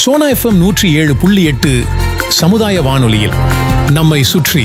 Sona FM 107.8 சமுதாய வானொலியில் நம்மை சுற்றி.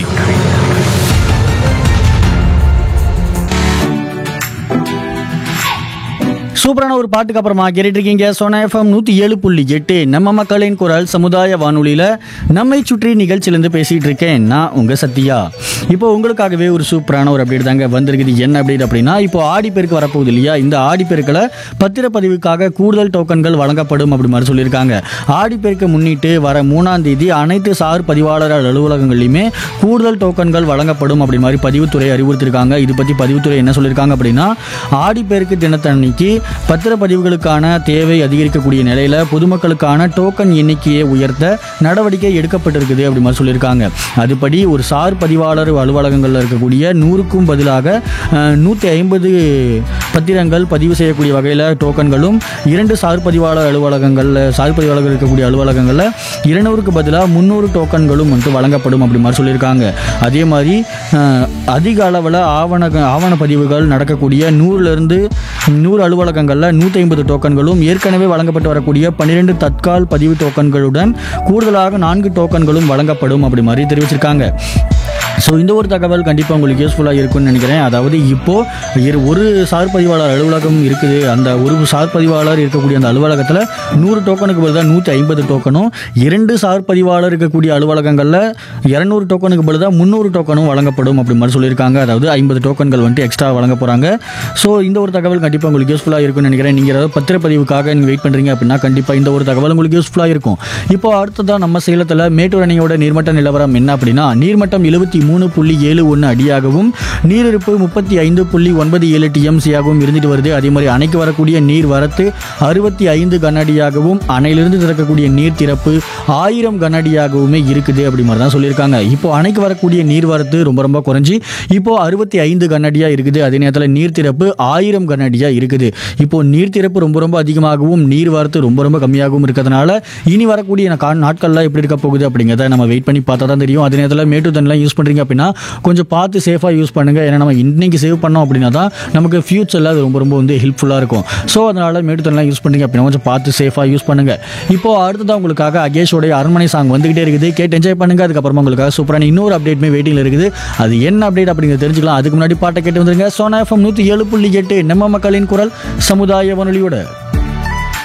சூப்பரான ஒரு பாட்டுக்கு அப்புறமா கேட்டுட்டு இருக்கீங்க சோனா எஃப்எம் 107.8 நம்ம மக்களின் குரல் சமுதாய வானொலியில நம்மை சுற்றி நிகழ்ச்சியிலேருந்து பேசிட்டு இருக்கேன் நான் உங்க சத்யா. இப்போ உங்களுக்காகவே ஒரு சூப்பரான ஒரு அப்டேட் தாங்க வந்திருக்குது. என்ன அப்டேட் அப்படின்னா, இப்போ ஆடிப்பெருக்கு வரப்போகுது இல்லையா, இந்த ஆடிப்பெருக்கில் பத்திரப்பதிவுக்காக கூடுதல் டோக்கன்கள் வழங்கப்படும் அப்படி மாதிரி சொல்லியிருக்காங்க. ஆடிப்பெருக்கை முன்னிட்டு வர 3ஆம் தேதி அனைத்து சார் பதிவாளர் அலுவலகங்கள்லையுமே கூடுதல் டோக்கன்கள் வழங்கப்படும் அப்படி மாதிரி பதிவுத்துறை அறிவுறுத்திருக்காங்க. இது பற்றி பதிவுத்துறை என்ன சொல்லியிருக்காங்க அப்படின்னா, ஆடிப்பெருக்கு தினத்தன்னைக்கு பத்திரப்பதிவுகளுக்கான தேவை அதிகரிக்கக்கூடிய நிலையில் பொதுமக்களுக்கான டோக்கன் எண்ணிக்கையை உயர்த்த நடவடிக்கை எடுக்கப்பட்டிருக்குது அப்படி மாதிரி சொல்லியிருக்காங்க. அதுபடி ஒரு சார் பதிவாளர் அலுவலகங்களில் இருக்கக்கூடிய 100க்கும் பதிலாக 150 பத்திரங்கள் பதிவு செய்யக்கூடிய வகையில் டோக்கன்களும், 2 சார் பதிவாளர் இருக்கக்கூடிய அலுவலகங்களில் 200க்கு பதிலாக 300 டோக்கன்களும் வழங்கப்படும் அப்படி மாதிரி சொல்லியிருக்காங்க. அதே மாதிரி அதிக அளவில் ஆவண பதிவுகள் நடக்கக்கூடிய 100லிருந்து 100 அலுவலகங்களில் 150 டோக்கன்களும், ஏற்கனவே வழங்கப்பட்டு வரக்கூடிய 12 தற்கால் பதிவு டோக்கன்களுடன் கூடுதலாக 4 டோக்கன்களும் வழங்கப்படும் அப்படி மாதிரி தெரிவிச்சிருக்காங்க. ஸோ இந்த ஒரு தகவல் கண்டிப்பாக உங்களுக்கு யூஸ்ஃபுல்லாக இருக்கும்னு நினைக்கிறேன். அதாவது இப்போது ஒரு சார் பதிவாளர் அலுவலகம் இருக்குது, அந்த ஒரு சார் பதிவாளர் இருக்கக்கூடிய அந்த அலுவலகத்தில் 100 டோக்கனுக்கு பதிலாக 150 டோக்கனும், 2 சார் பதிவாளர் இருக்கக்கூடிய அலுவலகங்களில் 200 டோக்கனுக்கு பதிலாக 300 டோக்கனும் வழங்கப்படும் அப்படி மாதிரி சொல்லியிருக்காங்க. அதாவது 50 டோக்கன்கள் எக்ஸ்ட்ரா வழங்க போகிறாங்க. ஸோ இந்த ஒரு தகவல் கண்டிப்பாக உங்களுக்கு யூஸ்ஃபுல்லாக இருக்கும்னு நினைக்கிறேன். நீங்கள் ஏதாவது பத்திரப்பதிவுக்காக நீங்கள் வெயிட் பண்ணுறீங்க அப்படின்னா கண்டிப்பாக இந்த ஒரு தகவல் உங்களுக்கு யூஸ்ஃபுல்லாக இருக்கும். இப்போ அடுத்ததான் நம்ம சேலத்தில் மேட்டூர் அணையோட நீர்மட்ட நிலவரம் என்ன அப்படின்னா, நீர்மட்டம் 73.71 அடியாகவும் நீரிருப்பு 35.97 டிஎம்சியாகவும் இருந்துட்டு வருது. அதே மாதிரி அணைக்கு வரக்கூடிய நீர் வரத்து 65 கனஅடியாகவும் அணையிலிருந்து திறக்கக்கூடிய நீர் திறப்பு 1000 கனஅடியாகவுமே இருக்குது அப்படி மாதிரி தான் சொல்லியிருக்காங்க. இப்போ அணைக்கு வரக்கூடிய நீர் வரத்து ரொம்ப குறைஞ்சி இப்போ 65 கனஅடியா இருக்குது. அதே நேரத்தில் நீர் திறப்பு 1000 கனஅடியா இருக்குது. இப்போ நீர் திறப்பு ரொம்ப அதிகமாகவும் நீர் வரத்து ரொம்ப கம்மியாகவும் இருக்கிறதுனால இனி வரக்கூடிய நாட்கள்லாம் எப்படி இருக்க போகுது அப்படிங்கிறத நம்ம வெயிட் பண்ணி பார்த்தா தான் தெரியும். அதே நேரத்தில் மேட்டூர் தண்ணிலாம் யூஸ் பண்ணுறீங்க அப்படின்னா கொஞ்சம் பார்த்து சேஃபாக யூஸ் பண்ணுங்கள். ஏன்னா நம்ம இன்னைக்கு சேவ் பண்ணோம் அப்படின்னா தான் நமக்கு ஃபியூச்சரில் அது ரொம்ப ஹெல்ப்ஃபுல்லாக இருக்கும். ஸோ அதனால் மேட்டூர் தண்ணிலாம் யூஸ் பண்ணுறீங்க அப்படின்னா கொஞ்சம் பார்த்து சேஃபாக யூஸ் பண்ணுங்கள். இப்போ அடுத்ததான் உங்களுக்காக அகேஷோடைய அரண்மனை சாங் வந்துகிட்டே இருக்குது, கேட்டு என்ஜாய் பண்ணுங்கள். அதுக்கப்புறமா உங்களுக்காக சூப்பரான இன்னொரு அப்டேட்மே வெயிட்டிங்கில் இருக்குது. அது என்ன அப்டேட் அப்படிங்கிறது தெரிஞ்சுக்கலாம். அதுக்கு முன்னாடி பாட்டை கேட்டு வந்துருங்க. சோனா எஃப்எம் 107.8 நம்ம மக்களின் குரல் சமுதாய வானொலியோட